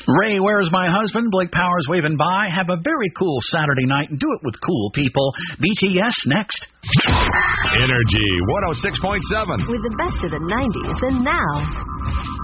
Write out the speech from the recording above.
Ray, Where's My Husband? Blake Powers waving by. Have a very cool Saturday night and do it with cool people. BTS next. Energy 106.7. With the best of the 90s and now.